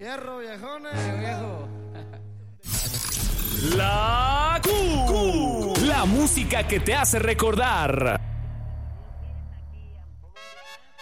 Fierro, viejones. Viejo. La Q. La música que te hace recordar.